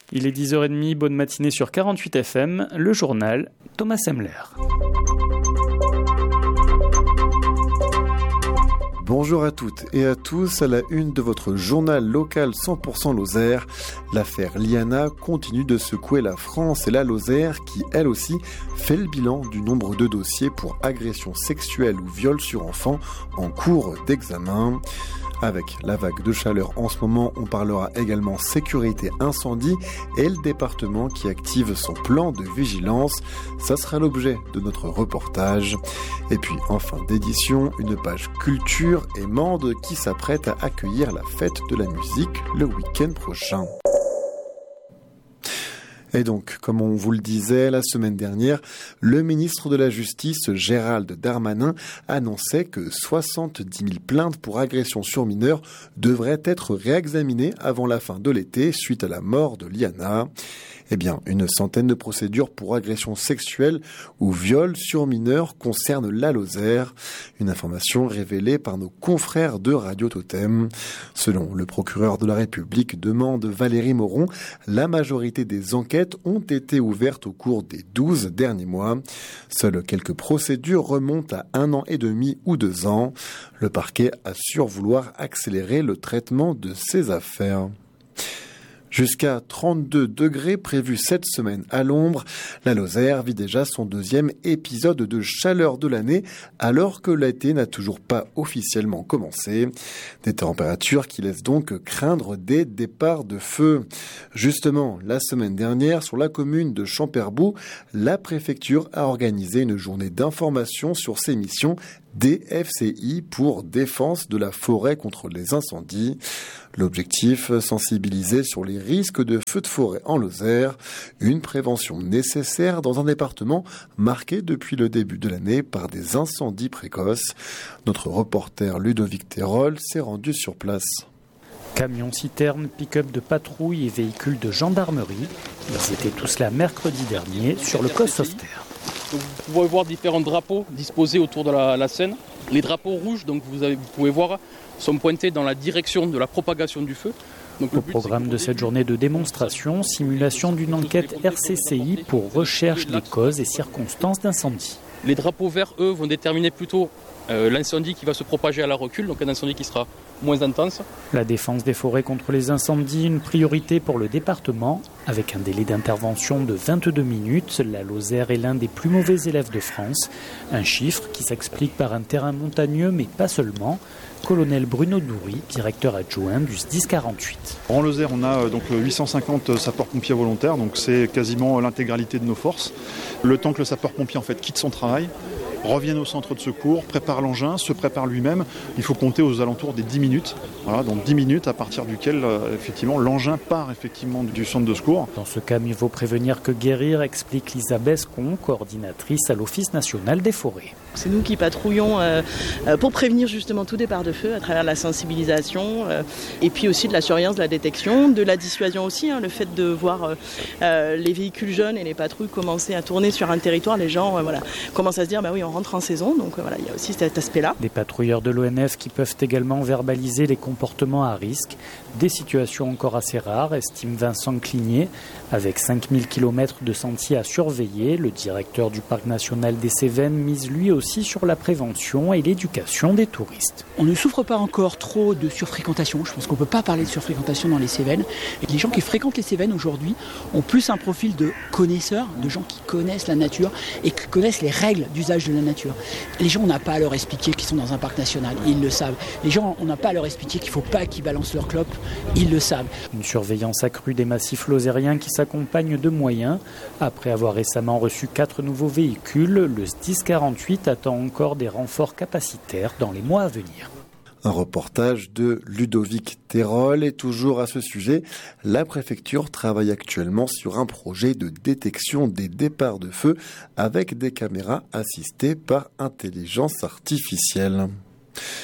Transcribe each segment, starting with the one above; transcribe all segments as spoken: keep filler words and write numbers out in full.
Il est dix heures trente, bonne matinée sur quarante-huit F M, le journal Thomas Semler. Bonjour à toutes et à tous, à la une de votre journal local cent pour cent Lozère. L'affaire Liana continue de secouer la France et la Lozère qui, elle aussi, fait le bilan du nombre de dossiers pour agression sexuelle ou viol sur enfants en cours d'examen. Avec la vague de chaleur en ce moment, on parlera également sécurité incendie et le département qui active son plan de vigilance. Ça sera l'objet de notre reportage. Et puis, en fin d'édition, une page culture et Mende qui s'apprête à accueillir la fête de la musique le week-end prochain. Et donc, comme on vous le disait la semaine dernière, le ministre de la Justice, Gérald Darmanin, annonçait que soixante-dix mille plaintes pour agression sur mineurs devraient être réexaminées avant la fin de l'été suite à la mort de Liana. Eh bien, une centaine de procédures pour agression sexuelle ou viol sur mineurs concernent la Lozère. Une information révélée par nos confrères de Radio Totem. Selon le procureur de la République, demande Valérie Moron, la majorité des enquêtes ont été ouvertes au cours des douze derniers mois. Seules quelques procédures remontent à un an et demi ou deux ans. Le parquet assure vouloir accélérer le traitement de ces affaires. Jusqu'à trente-deux degrés prévus cette semaine à l'ombre, la Lozère vit déjà son deuxième épisode de chaleur de l'année alors que l'été n'a toujours pas officiellement commencé. Des températures qui laissent donc craindre des départs de feu. Justement, la semaine dernière, sur la commune de Champerbou, la préfecture a organisé une journée d'information sur ses missions D F C I pour défense de la forêt contre les incendies. L'objectif, sensibiliser sur les risques de feux de forêt en Lozère, une prévention nécessaire dans un département marqué depuis le début de l'année par des incendies précoces. Notre reporter Ludovic Terol s'est rendu sur place. Camions, citernes, pick-up de patrouille et véhicules de gendarmerie, ils étaient tous là mercredi dernier sur le Cos Sauveterre. Donc vous pouvez voir différents drapeaux disposés autour de la, la Seine. Les drapeaux rouges, donc vous, avez, vous pouvez voir, sont pointés dans la direction de la propagation du feu. Donc, Au programme de cette journée de démonstration, simulation d'une enquête R C C I pour recherche des causes et circonstances d'incendie. Les drapeaux verts, eux, vont déterminer plutôt euh, l'incendie qui va se propager à la recul, donc un incendie qui sera moins intense. La défense des forêts contre les incendies, une priorité pour le département. Avec un délai d'intervention de vingt-deux minutes, la Lozère est l'un des plus mauvais élèves de France. Un chiffre qui s'explique par un terrain montagneux, mais pas seulement. Colonel Bruno Doury, directeur adjoint du S D I S quarante-huit. En Lozère, on a donc huit cent cinquante sapeurs-pompiers volontaires, donc c'est quasiment l'intégralité de nos forces. Le temps que le sapeur-pompier en fait quitte son travail, revienne au centre de secours, prépare l'engin, se prépare lui-même, il faut compter aux alentours des dix minutes. Voilà, donc dix minutes à partir duquel euh, effectivement l'engin part effectivement du centre de secours. Dans ce cas, mieux vaut prévenir que guérir, explique Lisa Bescon, coordinatrice à l'Office national des forêts. C'est nous qui patrouillons euh, pour prévenir justement tout départ de feu à travers la sensibilisation euh, et puis aussi de la surveillance, de la détection, de la dissuasion aussi. Hein, le fait de voir euh, les véhicules jaunes et les patrouilles commencer à tourner sur un territoire, les gens euh, voilà, commencent à se dire bah oui, on rentre en saison, donc euh, voilà, il y a aussi cet aspect-là. Des patrouilleurs de l'O N F qui peuvent également verbaliser les comportements à risque, des situations encore assez rares, estime Vincent Cligné. Avec cinq mille kilomètres de sentiers à surveiller, le directeur du parc national des Cévennes mise lui aussi sur la prévention et l'éducation des touristes. On ne souffre pas encore trop de surfréquentation. Je pense qu'on ne peut pas parler de surfréquentation dans les Cévennes. Et les gens qui fréquentent les Cévennes aujourd'hui ont plus un profil de connaisseurs, de gens qui connaissent la nature et qui connaissent les règles d'usage de la nature. Les gens, on n'a pas à leur expliquer qu'ils sont dans un parc national, ils le savent. Les gens, on n'a pas à leur expliquer qu'il ne faut pas qu'ils balancent leur clope, ils le savent. Une surveillance accrue des massifs lozériens qui s'accompagne de moyens. Après avoir récemment reçu quatre nouveaux véhicules, le S D I S quarante-huit attend encore des renforts capacitaires dans les mois à venir. Un reportage de Ludovic Terol. Et toujours à ce sujet, la préfecture travaille actuellement sur un projet de détection des départs de feu avec des caméras assistées par intelligence artificielle.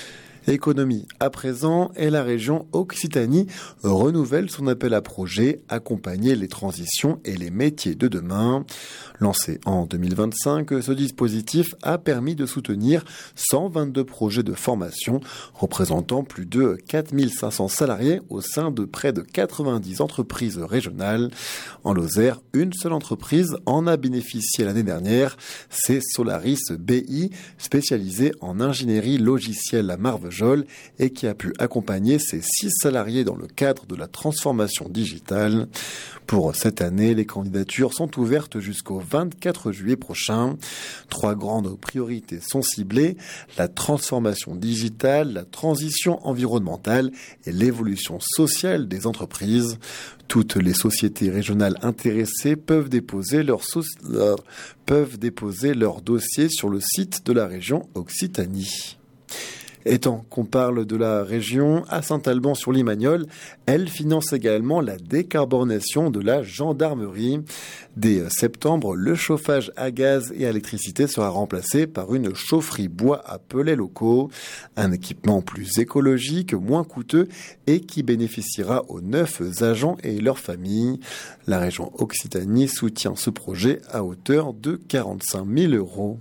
Économie à présent, et la région Occitanie renouvelle son appel à projets, accompagner les transitions et les métiers de demain. Lancé en deux mille vingt-cinq, ce dispositif a permis de soutenir cent vingt-deux projets de formation représentant plus de quatre mille cinq cents salariés au sein de près de quatre-vingt-dix entreprises régionales. En Lozère, une seule entreprise en a bénéficié l'année dernière, c'est Solaris B I, spécialisée en ingénierie logicielle à Marvejols et qui a pu accompagner ses six salariés dans le cadre de la transformation digitale. Pour cette année, les candidatures sont ouvertes jusqu'au vingt-quatre juillet prochain. Trois grandes priorités sont ciblées: la transformation digitale, la transition environnementale et l'évolution sociale des entreprises. Toutes les sociétés régionales intéressées peuvent déposer leur, so- leur, peuvent déposer leur dossier sur le site de la région Occitanie. Et tant qu'on parle de la région, à Saint-Alban-sur-Limagnole, elle finance également la décarbonation de la gendarmerie. Dès septembre, le chauffage à gaz et à électricité sera remplacé par une chaufferie bois à pellets locaux. Un équipement plus écologique, moins coûteux et qui bénéficiera aux neuf agents et leurs familles. La région Occitanie soutient ce projet à hauteur de quarante-cinq mille euros.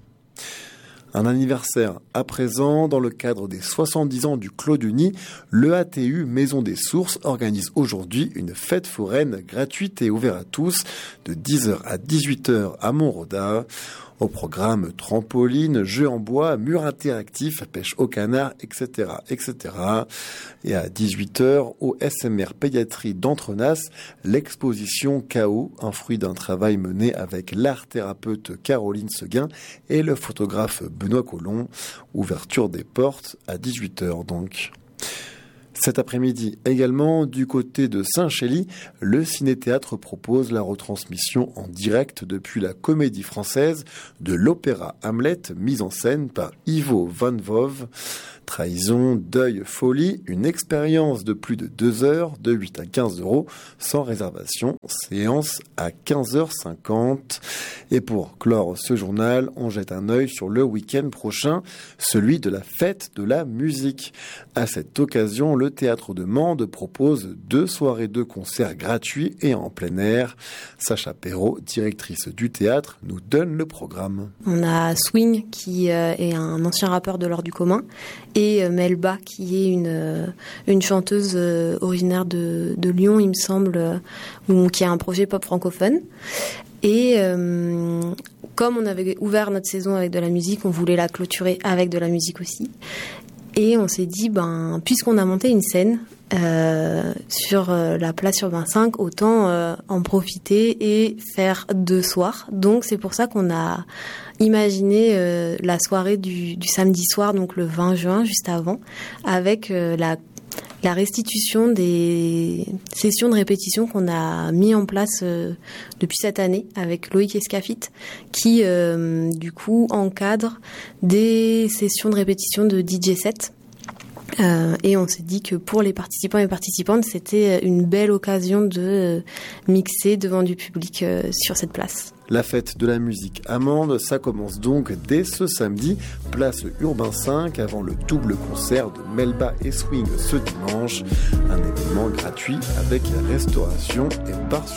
Un anniversaire à présent, dans le cadre des soixante-dix ans du Clos du Nid, le A T U Maison des Sources organise aujourd'hui une fête foraine gratuite et ouverte à tous de dix heures à dix-huit heures à Montroda. Au programme trampoline, jeux en bois, murs interactifs, pêche au canard, et cetera, et cetera. Et à dix-huit heures, au S M R Pédiatrie d'Entrenas, l'exposition K O, un fruit d'un travail mené avec l'art-thérapeute Caroline Seguin et le photographe Benoît Collomb. Ouverture des portes à dix-huit heures donc. Cet après-midi également, du côté de Saint-Chély, le Ciné-Théâtre propose la retransmission en direct depuis la Comédie Française de l'opéra Hamlet, mise en scène par Ivo Van Vove. Trahison, deuil, folie, une expérience de plus de deux heures, de huit à quinze euros, sans réservation, séance à quinze heures cinquante. Et pour clore ce journal, on jette un œil sur le week-end prochain, celui de la fête de la musique. À cette occasion, le Théâtre de Mende propose deux soirées de concerts gratuits et en plein air. Sacha Perrault, directrice du théâtre, nous donne le programme. On a Swing, qui euh, est un ancien rappeur de l'Ordre du commun, et euh, Melba, qui est une, euh, une chanteuse euh, originaire de, de Lyon, il me semble, euh, ou, qui a un projet pop francophone. Et euh, comme on avait ouvert notre saison avec de la musique, on voulait la clôturer avec de la musique aussi. Et on s'est dit, ben, puisqu'on a monté une scène euh, sur euh, la place Urbain cinq, autant euh, en profiter et faire deux soirs. Donc c'est pour ça qu'on a imaginé euh, la soirée du, du samedi soir, donc le vingt juin, juste avant, avec euh, la la restitution des sessions de répétition qu'on a mis en place euh, depuis cette année avec Loïc Escafit, qui euh, du coup encadre des sessions de répétition de D J set. Euh, et on s'est dit que pour les participants et participantes, c'était une belle occasion de euh, mixer devant du public euh, sur cette place. La fête de la musique à Mende, ça commence donc dès ce samedi, place Urbain cinq, avant le double concert de Melba et Swing ce dimanche. Un événement gratuit avec restauration et bar sur